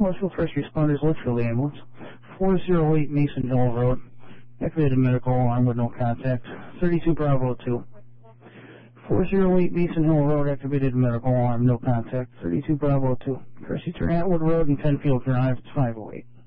Westfield first responders, Litchfield ambulance. 408 Mason Hill Road. Activated medical alarm with no contact. 32 Bravo 2. 408 Mason Hill Road, activated medical alarm, no contact. 32 Bravo 2. Percy Atwood Road and Penfield Drive, 508.